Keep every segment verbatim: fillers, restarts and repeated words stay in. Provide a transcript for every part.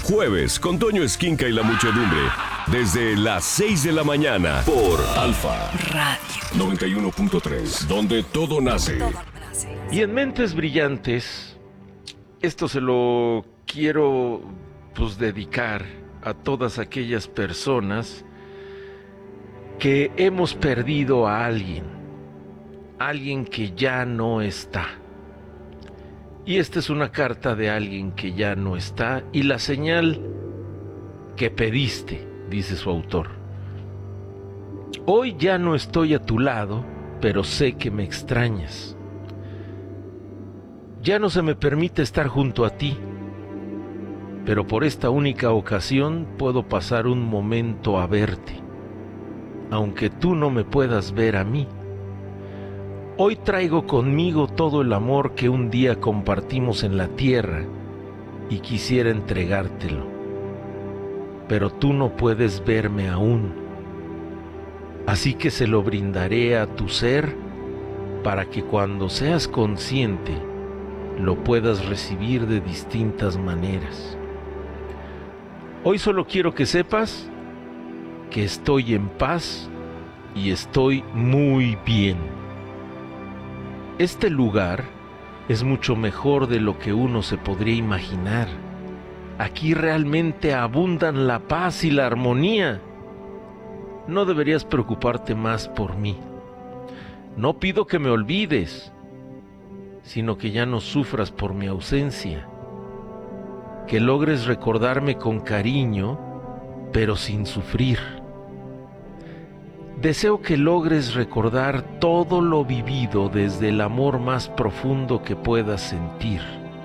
Jueves con Toño Esquinca y la muchedumbre. Desde las seis de la mañana por Alfa Radio noventa y uno punto tres, donde todo nace. Y en Mentes Brillantes, esto se lo quiero pues dedicar a todas aquellas personas que hemos perdido a alguien, alguien que ya no está. Y esta es una carta de alguien que ya no está y la señal que pediste, dice su autor. Hoy ya no estoy a tu lado, pero sé que me extrañas. Ya no se me permite estar junto a ti, pero por esta única ocasión puedo pasar un momento a verte, aunque tú no me puedas ver a mí. Hoy traigo conmigo todo el amor que un día compartimos en la tierra y quisiera entregártelo, pero tú no puedes verme aún, así que se lo brindaré a tu ser para que cuando seas consciente lo puedas recibir de distintas maneras. Hoy solo quiero que sepas que estoy en paz y estoy muy bien. Este lugar es mucho mejor de lo que uno se podría imaginar. Aquí realmente abundan la paz y la armonía. No deberías preocuparte más por mí. No pido que me olvides, sino que ya no sufras por mi ausencia. Que logres recordarme con cariño, pero sin sufrir. Deseo que logres recordar todo lo vivido desde el amor más profundo que puedas sentir.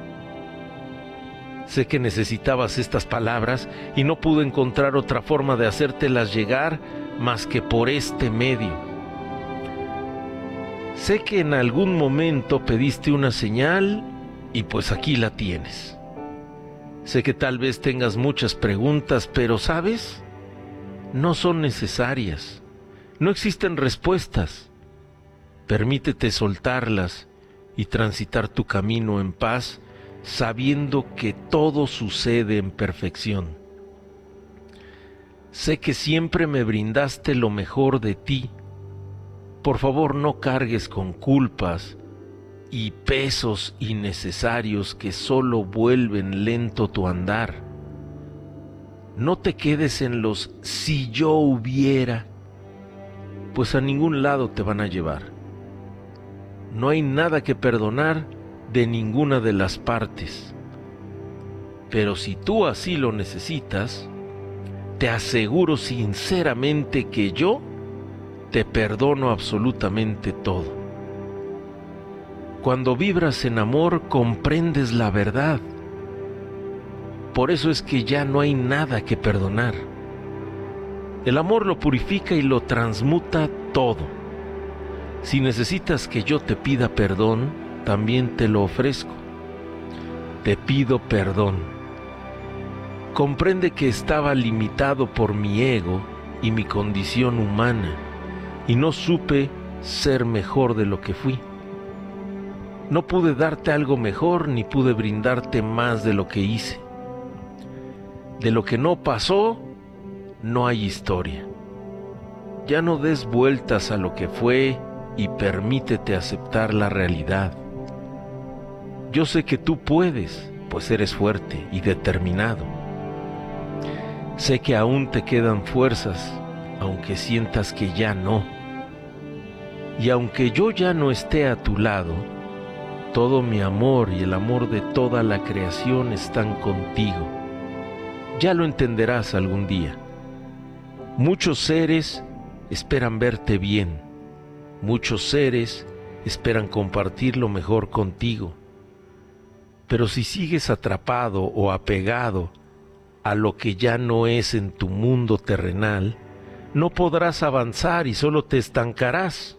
Sé que necesitabas estas palabras y no pude encontrar otra forma de hacértelas llegar más que por este medio. Sé que en algún momento pediste una señal y pues aquí la tienes. Sé que tal vez tengas muchas preguntas, pero ¿sabes? No son necesarias. No existen respuestas. Permítete soltarlas y transitar tu camino en paz, sabiendo que todo sucede en perfección. Sé que siempre me brindaste lo mejor de ti. Por favor, no cargues con culpas y pesos innecesarios que solo vuelven lento tu andar. No te quedes en los si yo hubiera, pues a ningún lado te van a llevar. No hay nada que perdonar de ninguna de las partes. Pero si tú así lo necesitas, te aseguro sinceramente que yo te perdono absolutamente todo. Cuando vibras en amor, comprendes la verdad. Por eso es que ya no hay nada que perdonar. El amor lo purifica y lo transmuta todo. Si necesitas que yo te pida perdón, también te lo ofrezco. Te pido perdón. Comprende que estaba limitado por mi ego y mi condición humana, y no supe ser mejor de lo que fui. No pude darte algo mejor ni pude brindarte más de lo que hice. De lo que no pasó, no hay historia. Ya no des vueltas a lo que fue y permítete aceptar la realidad. Yo sé que tú puedes, pues eres fuerte y determinado. Sé que aún te quedan fuerzas, aunque sientas que ya no. Y aunque yo ya no esté a tu lado, todo mi amor y el amor de toda la creación están contigo. Ya lo entenderás algún día. Muchos seres esperan verte bien. Muchos seres esperan compartir lo mejor contigo. Pero si sigues atrapado o apegado a lo que ya no es en tu mundo terrenal, no podrás avanzar y solo te estancarás.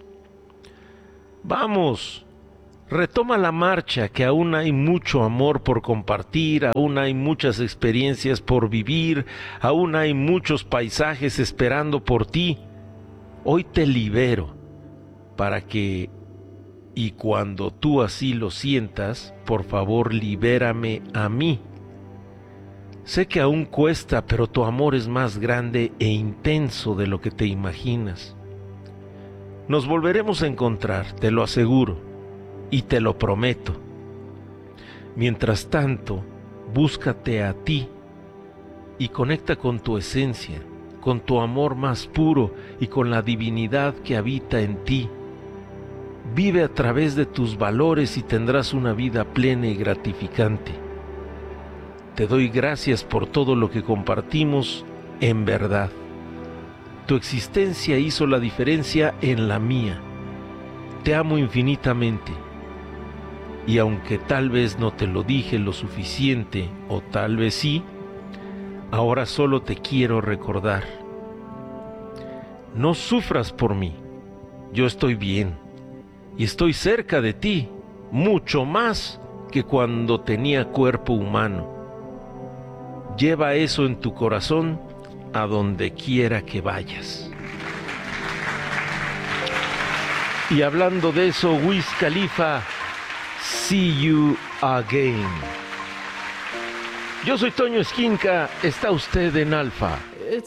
Vamos, retoma la marcha, que aún hay mucho amor por compartir, aún hay muchas experiencias por vivir, aún hay muchos paisajes esperando por ti. Hoy te libero para que, y cuando tú así lo sientas, por favor libérame a mí. Sé que aún cuesta, pero tu amor es más grande e intenso de lo que te imaginas. Nos volveremos a encontrar, te lo aseguro, y te lo prometo. Mientras tanto, búscate a ti y conecta con tu esencia, con tu amor más puro y con la divinidad que habita en ti. Vive a través de tus valores y tendrás una vida plena y gratificante. Te doy gracias por todo lo que compartimos en verdad. Tu existencia hizo la diferencia en la mía. Te amo infinitamente. Y aunque tal vez no te lo dije lo suficiente, o tal vez sí, ahora solo te quiero recordar. No sufras por mí. Yo estoy bien. Y estoy cerca de ti, mucho más que cuando tenía cuerpo humano. Lleva eso en tu corazón a donde quiera que vayas. Y hablando de eso, Wiz Khalifa, See You Again. Yo soy Toño Esquinca, está usted en Alfa.